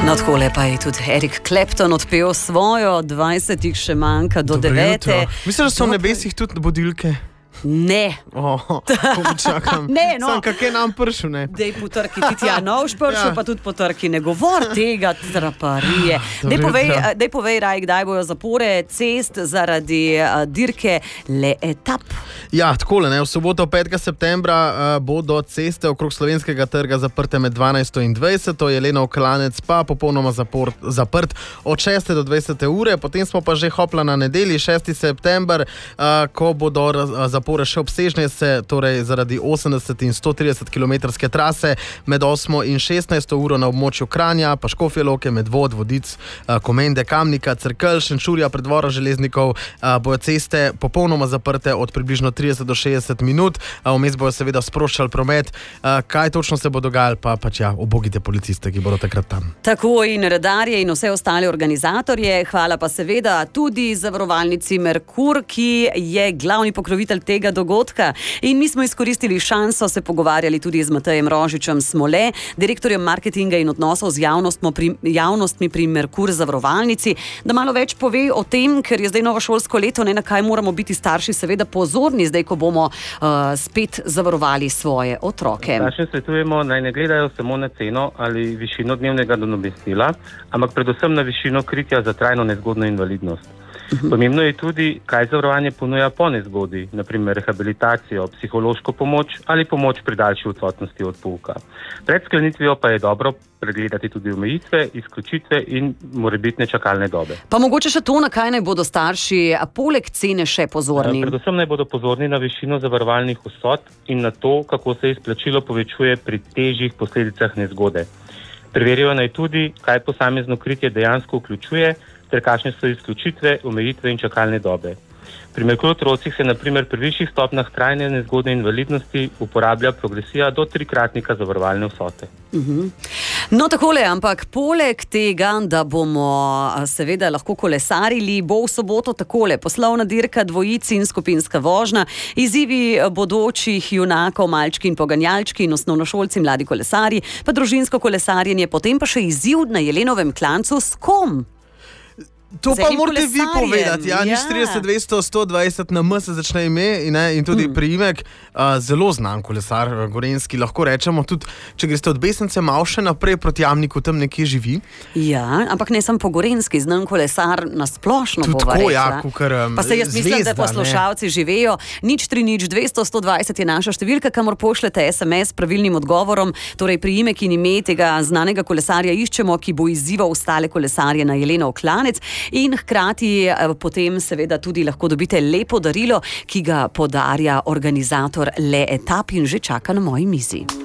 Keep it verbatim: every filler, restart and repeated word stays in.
No, takole pa je tudi Eric Clapton odpel svojo, dvajsetih še manjka do devete. Mislim, da so v nebesih tudi budilke. Ne. Oh, čakam. Ne, no. Sam, kak je nam pršel, ne? Dej potrki, ti ti ja nov špršel, ja. Pa tudi potrki. Ne govor tega traparije. Dej povej, dej povej, Raj, kdaj bojo zapore cest zaradi uh, dirke Le Etap. Ja, takole, ne, v soboto petega septembra uh, bodo ceste okrog Slovenskega trga zaprte med dvanajsto in dvajseto, Jelenov klanec pa popolnoma zapor, zaprt od šeste do dvajsete ure, potem smo pa že hopla na nedelji, šesti september, uh, ko bodo uh, zapore še obsežne se, torej zaradi osemdeset in sto trideset kilometrske trase med osmo in šestnajsto uro na območju Kranja, pa Škofje Loke, Medvod, Vodic, uh, Komende, Kamnika, Cerkelj, Šenčurja, Predvora Železnikov, uh, bojo ceste popolnoma zaprte od približno trideset do šestdeset minut, vmes bojo seveda sproščali promet. Kaj točno se bo dogajalo, pa pač ja, ubogite policiste, ki bodo takrat tam. Tako in redarje in vse ostale organizatorje, hvala pa seveda tudi zavarovalnici Merkur, ki je glavni pokrovitelj tega dogodka. In mi smo izkoristili šanso, se pogovarjali tudi z Matejem Rožičem Smole, direktorjem marketinga in odnosov z javnostmi pri, javnostmi pri Merkur zavarovalnici, da malo več pove o tem, ker je zdaj novo šolsko leto, ne, na kaj moramo biti starši seveda pozorni, zdaj, ko bomo uh, spet zavarovali svoje otroke. Staršem svetujemo, naj ne gledajo samo na ceno ali višino dnevnega nadomestila, ampak predvsem na višino kritja za trajno nezgodno invalidnost. Uh-huh. Pomembno je tudi, kaj zavarovanje ponuja po nezgodi, naprimer rehabilitacijo, psihološko pomoč ali pomoč pri daljši odsotnosti od pouka. Pred sklenitvijo pa je dobro pregledati tudi omejitve, izključitve in morebitne čakalne dobe. Pa mogoče še to, na kaj naj bodo starši poleg cene še pozorni? Predvsem naj bodo pozorni na višino zavarovalnih vsot in na to, kako se izplačilo povečuje pri težjih posledicah nezgode. Preverijo naj tudi, kaj posamezno kritje dejansko vključuje, ter kakšne so izključitve, omejitve in čakalne dobe. Pri Merkur otrocih se na primer pri višjih stopnjah trajne nezgodne invalidnosti uporablja progresija do trikratnika zavarovalne vsote. Uh-huh. No, takole, ampak poleg tega, da bomo seveda lahko kolesarili, bo v soboto takole poslovna dirka dvojici in skupinska vožnja, izzivi bodočih junakov, malčki in poganjalčki in osnovnošolci, mladi kolesarji, pa družinsko kolesarjenje, potem pa še izziv na Jelenovem klancu s kom? To pa morate vi povedati, ja, nič ja. trideset, dvesto, sto dvajset na M se začne ime in, in tudi mm. priimek, uh, zelo znan kolesar, gorenjski, lahko rečemo, tudi če greste od Besence malo še naprej proti Jamniku, tam nekje živi. Ja, ampak ne sem po gorenjski, znan kolesar na splošno tudi bova tako, rekla. ja, kukar, um, pa se jaz mislim, zvezda, da poslušalci ne. Živejo. Nič tri nič dvesto, sto dvajset je naša številka, kamor pošljete es em es s pravilnim odgovorom, torej priimek in ime tega znanega kolesarja iščemo, ki bo izzival ostale kolesarje na Jelenov klanec in hkrati potem seveda tudi lahko dobite lepo darilo, ki ga podarja organizator Le Etap in že čaka na moji mizi.